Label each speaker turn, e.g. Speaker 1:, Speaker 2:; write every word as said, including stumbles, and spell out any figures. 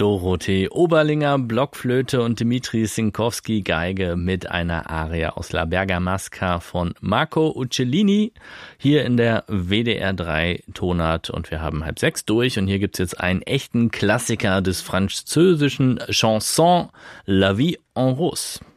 Speaker 1: Dorothee Oberlinger, Blockflöte und Dmitri Sinkowski, Geige mit einer Arie aus La Bergamasca von Marco Uccellini, hier in der W D R drei Tonart, und wir haben halb sechs durch und hier gibt's jetzt einen echten Klassiker des französischen Chanson, La Vie en Rose.